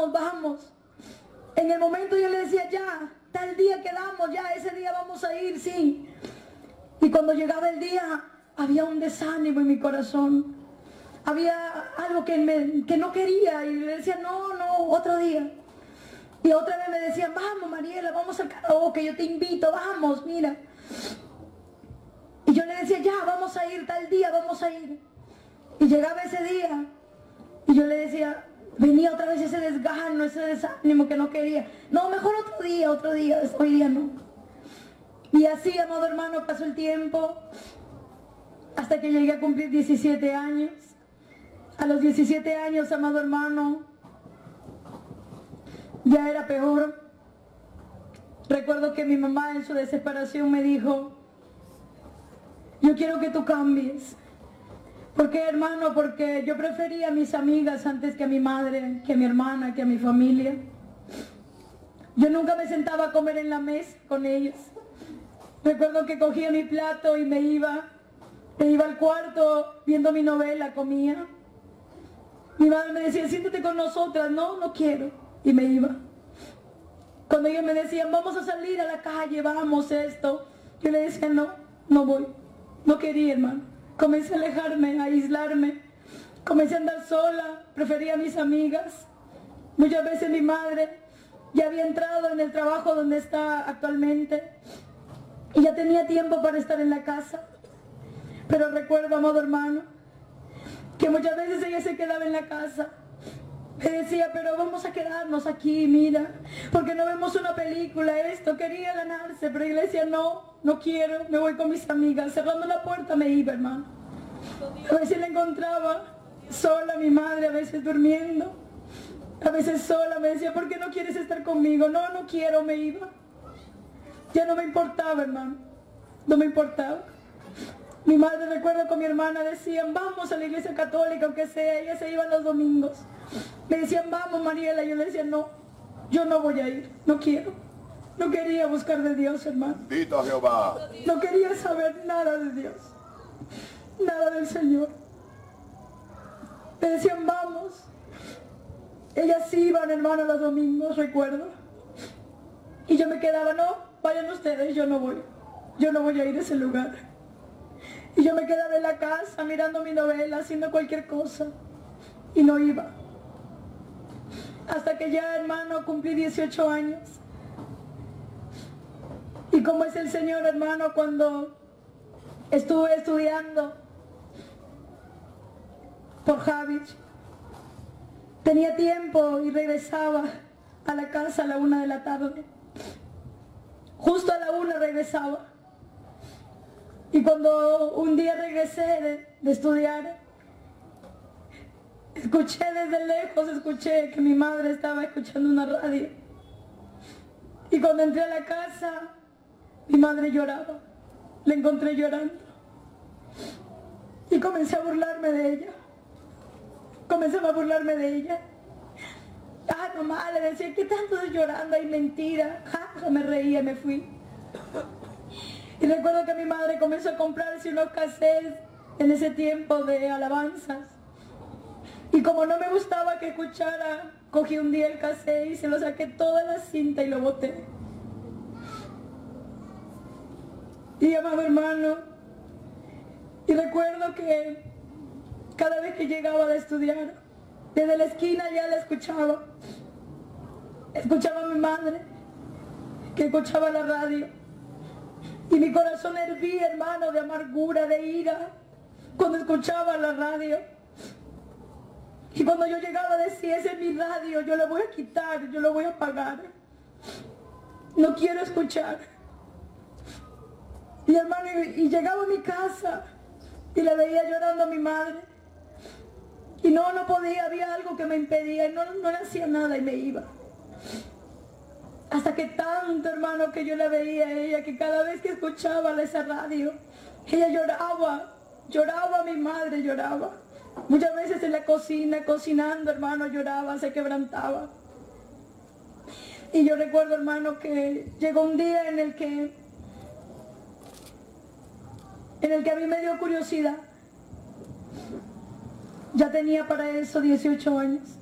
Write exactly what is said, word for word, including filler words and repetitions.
vamos, vamos. En el momento yo le decía, ya, tal día quedamos, ya, ese día vamos a ir, sí. Y cuando llegaba el día, había un desánimo en mi corazón. Había algo que, me, que no quería y le decía, no, no, otro día. Y otra vez me decían, vamos Mariela, vamos al karaoke, yo te invito, vamos, mira. Y yo le decía, ya, vamos a ir, tal día, vamos a ir. Y llegaba ese día y yo le decía, venía otra vez ese desgano, ese desánimo que no quería. No, mejor otro día, otro día, hoy día no. Y así, amado hermano, pasó el tiempo hasta que llegué a cumplir diecisiete años. A los diecisiete años, amado hermano, ya era peor. Recuerdo que mi mamá en su desesperación me dijo, yo quiero que tú cambies. ¿Por qué, hermano? Porque yo prefería a mis amigas antes que a mi madre, que a mi hermana, que a mi familia. Yo nunca me sentaba a comer en la mesa con ellos. Recuerdo que cogía mi plato y me iba, me iba al cuarto viendo mi novela, comía. Mi madre me decía, siéntate con nosotras. No, no quiero. Y me iba. Cuando ellos me decían, vamos a salir a la calle, vamos esto, yo le decía, no, no voy. No quería, hermano. Comencé a alejarme, a aislarme. Comencé a andar sola, prefería a mis amigas. Muchas veces mi madre ya había entrado en el trabajo donde está actualmente y ya tenía tiempo para estar en la casa. Pero recuerdo, amado hermano, que muchas veces ella se quedaba en la casa. Me decía, pero vamos a quedarnos aquí, mira, porque no vemos una película, esto, quería ganarse, pero yo le decía, no, no quiero, me voy con mis amigas. Cerrando la puerta me iba, hermano. A veces la encontraba sola, mi madre, a veces durmiendo, a veces sola, me decía, ¿por qué no quieres estar conmigo? No, no quiero, me iba. Ya no me importaba, hermano, no me importaba. Mi madre, recuerdo, con mi hermana decían, vamos a la iglesia católica, aunque sea, ellas se iban los domingos. Me decían, vamos Mariela, yo le decía, no, yo no voy a ir, no quiero. No quería buscar de Dios, hermano. Bendito a Jehová. No quería saber nada de Dios, nada del Señor. Me decían, vamos. Ellas iban, hermano, los domingos, recuerdo. Y yo me quedaba, no, vayan ustedes, yo no voy. Yo no voy a ir a ese lugar. Y yo me quedaba en la casa mirando mi novela, haciendo cualquier cosa. Y no iba. Hasta que ya, hermano, cumplí dieciocho años. Y como es el Señor, hermano, cuando estuve estudiando por Javich, tenía tiempo y regresaba a la casa a la una de la tarde. Justo a la una regresaba. Y cuando un día regresé de, de estudiar, escuché desde lejos, escuché que mi madre estaba escuchando una radio. Y cuando entré a la casa, mi madre lloraba. La encontré llorando. Y comencé a burlarme de ella. Comenzaba a burlarme de ella. Ah, mamá, le decía, ¿qué tanto estás llorando? Ay, mentira. Ja, ja, me reía y me fui. Y recuerdo que mi madre comenzó a comprarse unos cassettes en ese tiempo de alabanzas. Y como no me gustaba que escuchara, cogí un día el cassette y se lo saqué toda la cinta y lo boté. Y amado hermano, y recuerdo que cada vez que llegaba de estudiar, desde la esquina ya la escuchaba. Escuchaba a mi madre, que escuchaba la radio. Y mi corazón hervía, hermano, de amargura, de ira, cuando escuchaba la radio. Y cuando yo llegaba decía, ese es mi radio, yo lo voy a quitar, yo lo voy a apagar. No quiero escuchar. Y hermano, y, y llegaba a mi casa y le veía llorando a mi madre. Y no, no podía, había algo que me impedía y no, no le hacía nada y me iba. Hasta que tanto, hermano, que yo la veía a ella, que cada vez que escuchaba esa radio, ella lloraba, lloraba a mi madre, lloraba. Muchas veces en la cocina, cocinando, hermano, lloraba, se quebrantaba. Y yo recuerdo, hermano, que llegó un día en el que, en el que a mí me dio curiosidad. Ya tenía para eso dieciocho años.